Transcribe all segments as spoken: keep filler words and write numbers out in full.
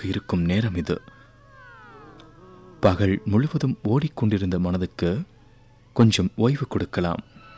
இருக்கும் நேரம் இது. பகல் முழுவதும் ஓடிக்கொண்டிருந்த மனதுக்கு கொஞ்சம் ஓய்வு கொடுக்கலாம்.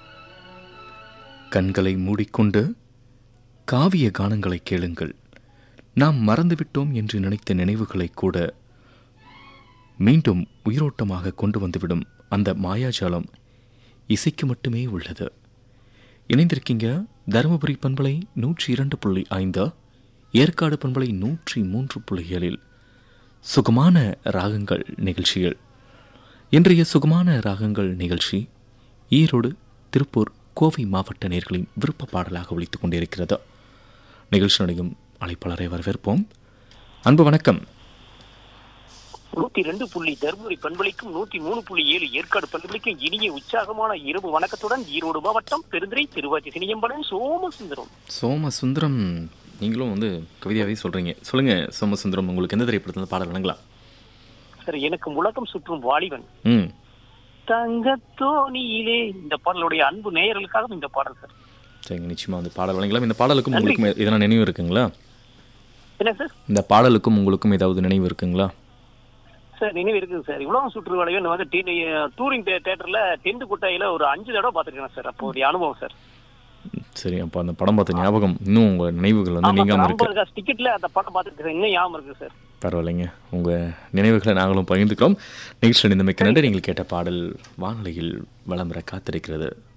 கண்களை மூடிக்கொண்டு காவிய கானங்களை கேளுங்கள். நாம் மறந்துவிட்டோம் என்று நினைத்த நினைவுகளை கூட மீண்டும் உயிரோட்டமாக கொண்டு வந்துவிடும் அந்த மாயாஜாலம் இசைக்கு மட்டுமே உள்ளது. இணைந்திருக்கீங்க தருமபுரி பண்பலை நூற்றி இரண்டு புள்ளி ஐந்து, ஏற்காடு பண்பலை நூற்றி மூன்று புள்ளி ஏழில் சுகமான ராகங்கள் நிகழ்ச்சிகள். இன்றைய சுகமான ராகங்கள் நிகழ்ச்சி ஈரோடு, திருப்பூர், கோவை மாவட்ட நேயர்களின் விருப்ப பாடலாக ஒலித்துக் கொண்டிருக்கிறது. நிகழ்ச்சி நடையும் அழைப்பாளரை வரவேற்போம். அன்பு வணக்கம். நூத்தி ரெண்டு புள்ளி தருமபுரி பண்பலைக்கும் நூத்தி மூணு புள்ளி ஏழு ஏற்காடு பண்பலைக்கும் இனிய உற்சாகமான இரவு வணக்கத்துடன் ஈரோடு மாவட்டம் பெருந்துறை திருவாச்சி சினியம்பலன் சோமசுந்தரம். சோமசுந்தரம், நீங்களும் வந்து கவிதையாவே சொல்றீங்க. சொல்லுங்க சோமசுந்தரம், உங்களுக்கு எந்த திரைப்படத்துல பாடல் வழங்கலாம்? சார், எனக்கு உலகம் சுற்றும் வாலிபன் ம் தங்கத்தோணியிலே இந்த பாடலுடைய அன்பு நேயர்களுக்காக இந்த பாடல் சார். சரிங்க, நிச்சயமா வந்து பாடல் வழங்கலாம். இந்த பாடலுக்கும் உங்களுக்கும் எதனா நினைவு இருக்குங்களா? என்ன சார்? இந்த பாடலுக்கும் உங்களுக்கும் ஏதாவது நினைவு இருக்குங்களா? சார், நினைவு இருக்குது சார். உலகம் சுற்று வாலிபன் வந்து டூரிங் தியேட்டர்ல டென்ட் குட்டாயில ஒரு அஞ்சு தடவை பார்த்துருக்கேன் சார். அப்போ ஒரு அனுபவம் சார். சரி, அப்போ அந்த படம் பார்த்த ஞாபகம் இன்னும் உங்க நினைவுகள் வந்து நீங்காம இருக்கு. டிக்கெட்ல அந்த படம் பார்த்துருக்கேன், இன்னும் ஞாபகம் இருக்கு சார். பரவாயில்லைங்க, உங்க நினைவுகளை நாங்களும் பகிர்ந்துக்கிறோம். நிகழ்ச்சி நிந்தமைக்கு நன்றி. நீங்கள் கேட்ட பாடல் வானொலியில் வலம் வர காத்திருக்கிறது.